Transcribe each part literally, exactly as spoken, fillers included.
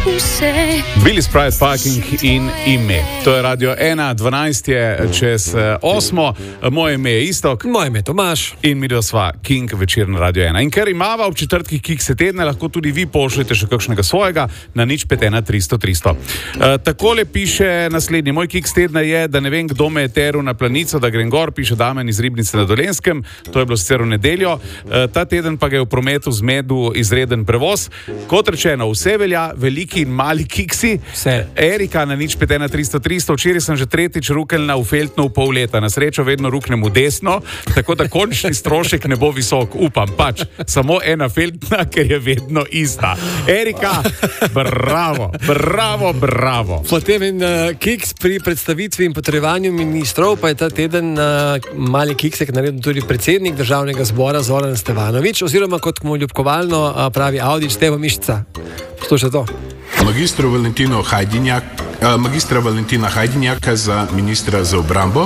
vse. Billy's Pride Parking in ime. To je Radio ena, dvanajst je čez osmo. Moje ime je Istok. Moje ime je Tomaš. In mi sva King večer na Radio ena. In ker imava ob četrtkih Kikse tedne, lahko tudi vi pošljete še kakšnega svojega na nič pet ena tristo tristo. E, takole piše naslednji. Moj Kiks tedna je, da ne vem, kdo me je teril na planico, da grem gor, piše Damen iz Ribnice na Dolenjskem. To je bilo sicer v nedeljo. E, ta teden pa ga je v prometu zmedel izreden prevoz. Kot rečeno, vse velja, veliki in mali Kiksi. Vse. Erika na nič pet ena tristo tristo. Včeraj sem že tretjič rukeljna v Feltnu v pol leta. Na srečo vedno ruknem v desno, tako da končni strošek ne bo visok. Upam, pač. Samo ena Feltna, ker je vedno ista. Erika, bravo, bravo, bravo. Potem in uh, Kiks pri predstavitvi in potrjevanju ministrov, pa je ta teden uh, mali Kiksek naredil tudi predsednik državnega zbora Zoran Stevanović, oziroma kot mu ljubkovalno uh, pravi Avdić, Stevo Mišica. Poslušaj to. Magistru Valentino Hajdinjak, uh, magistra Valentina Hajdinjaka za ministra za obrambo.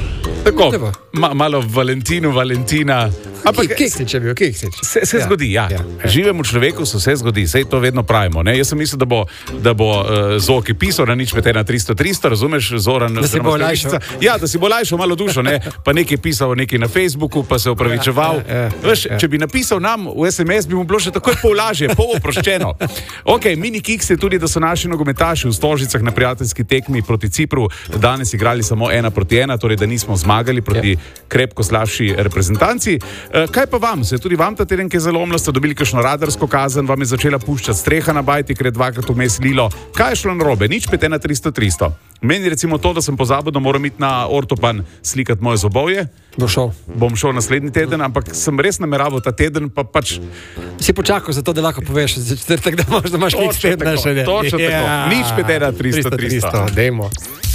Tako, ma, malo Valentinu, Valentina. Ampak Kiksič je bil, Kiksič. Se, se ja, zgodi, ja. ja. Živemu človeku se vse zgodi, sej to vedno pravimo. Ne? Jaz sem mislil, da bo, da bo uh, Zoki pisal na nič pet ena tristo tristo, razumeš, Zoran? Da si bo olajšal. Ja, da si bo olajšal malo dušo, ne? Pa nekaj pisal nekaj na Facebooku, pa se opravičeval. Ja, ja, ja, Veš, ja. Če bi napisal nam v es em es, bi mu bilo še takoj pol lažje, pol oproščeno. Ok, mini Kiks je tudi, da so naši nogometaši v Stožicah na prijateljski tekmi proti Cipru danes igrali samo ena proti ena, torej da nismo zmagali proti ja. krepko slabši reprezentanci. Kaj pa vam? Se je tudi vam ta teden kaj zalomilo? Ste dobili kakšno radarsko kazen? Vam je začela puščati streha na bajti, ker je dvakrat vmes lilo? Kaj je šlo narobe? nič pet ena tristo tristo. Meni recimo to, da sem pozabil, da moram iti na ortopan slikati moje zobovje. Bo šel. Bom šel naslednji teden, ampak sem res nameraval ta teden, pa pač... Si počakal za to, da lahko poveš za četrtek, da imaš, da imaš Kiks tedna še ne. Točno ja. tako. nič pet ena tristo tristo. Dejmo.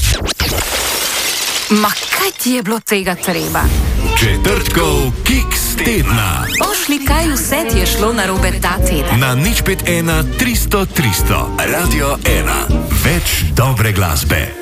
Ma kaj ti je bilo tega treba? Četrtkov Kiks tedna. Pošli, kaj vse ti je šlo narobe ta teden. Na nič pet ena tristo tristo. Radio ena. Več dobre glasbe.